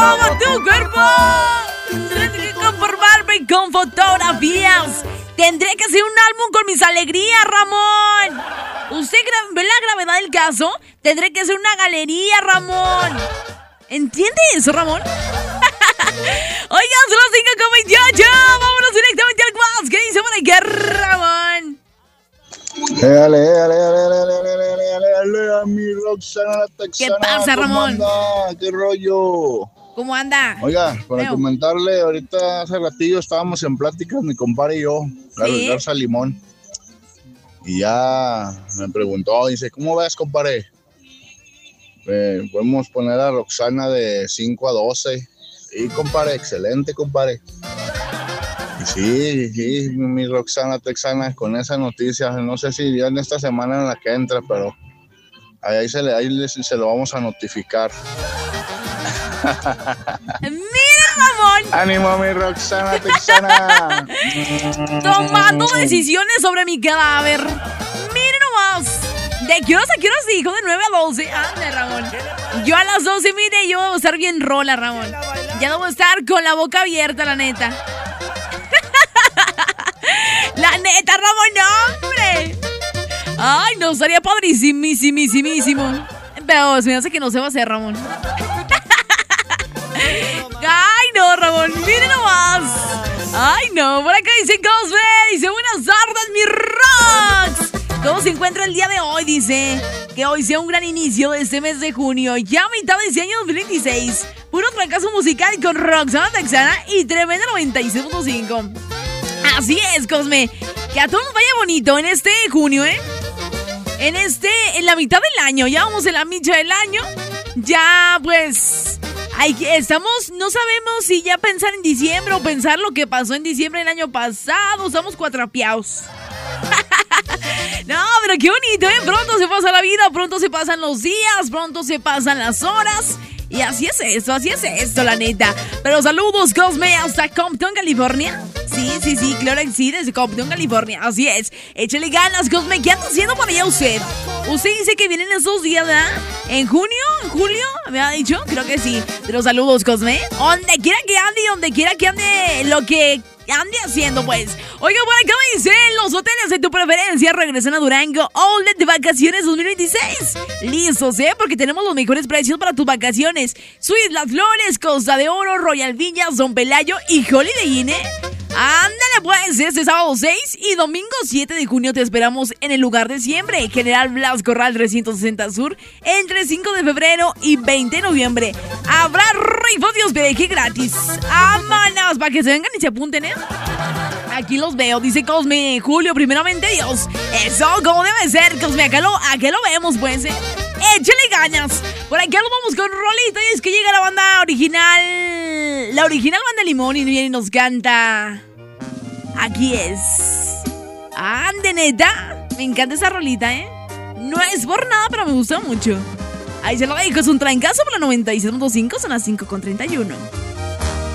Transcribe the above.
como tu cuerpo. Tendré que conformarme con fotografías. Tendré que hacer un álbum con mis alegrías, Ramón. ¿Usted ve la gravedad del caso? Tendré que hacer una galería, Ramón. ¿Entiende eso, Ramón? Oigan, son las 5:28. Vámonos directamente al WhatsApp. ¿Qué dice por aquí, Ramón? Dale, a mi Roxana la Texana. ¿Qué pasa, Ramón? ¿Cómo anda? ¿Qué rollo? ¿Cómo anda? Oiga, para comentarle, ahorita hace ratillo estábamos en pláticas, mi compadre y yo, Garza Limón. Y ya me preguntó, dice, ¿cómo ves, compadre? Podemos poner a Roxana de 5 a 12. Sí, compadre, excelente, compadre. Y sí, mi Roxana Texana, con esa noticia, no sé si ya en esta semana en la que entra, pero ahí se lo vamos a notificar. ¡Mira, Ramón! ¡Ánimo, mi Roxana Texana! Tomando decisiones sobre mi cadáver. ¡Miren nomás! ¿De qué horas a qué horas dijo? De 9 a 12. Ande, Ramón. Yo a las 12, mire, yo debo estar bien rola, Ramón. Ya debo estar con la boca abierta, la neta. La neta, Ramón, no, hombre. Ay, no, estaría padrísimísimo. Pero se me hace que no se va a hacer, Ramón. Ay, no, Ramón, miren nomás. Ay, no, por acá dice Cosme. Dice, buenas tardes, mi Rox. ¿Cómo se encuentra el día de hoy? Dice que hoy sea un gran inicio de este mes de junio. Ya a mitad de este año 2026. Puro fracaso musical con Roxana Texana y tremenda 96.5. Así es, Cosme. Que a todos nos vaya bonito en este junio, ¿eh? En la mitad del año. Ya vamos en la mitad del año. Ya, pues... no sabemos si ya pensar en diciembre o pensar lo que pasó en diciembre del año pasado. Estamos cuatrapeados. No, pero qué bonito, ¿eh? Pronto se pasa la vida, pronto se pasan los días, pronto se pasan las horas. Y así es esto, la neta. Pero saludos, Cosme, hasta Compton, California. Sí, claro que sí, desde Compton, California. Así es. Échale ganas, Cosme. ¿Qué anda haciendo para allá usted? Usted dice que vienen esos días, ¿verdad? ¿En junio? ¿En julio? ¿Me ha dicho? Creo que sí. Pero saludos, Cosme. Donde quiera que ande, lo que ande haciendo, pues. Oiga, por acá me dicen, los hoteles de tu preferencia regresan a Durango Outlet de Vacaciones 2026. Listos, porque tenemos los mejores precios para tus vacaciones. Suites Las Flores, Costa de Oro, Royal Villas, Don Pelayo y Holiday Inn. Ándale, pues, este sábado 6 y domingo 7 de junio te esperamos en el lugar de siempre, General Blas Corral 360 Sur, entre 5 de febrero y 20 de noviembre. Habrá rifos de hospedaje gratis. ¡Vámonos! Para que se vengan y se apunten, ¿eh? Aquí los veo, dice Cosme, Julio, primeramente Dios. Eso, como debe ser, Cosme, acá lo vemos, pues, ¿eh? Échale ganas. Por acá lo vamos con rolita y es que llega la banda original. La original banda Limón y viene y nos canta. Aquí es. Ande, neta. Me encanta esa rolita, ¿eh? No es por nada, pero me gusta mucho. Ahí se lo dejo, es un trancazo por la 96.5, son las 5:31.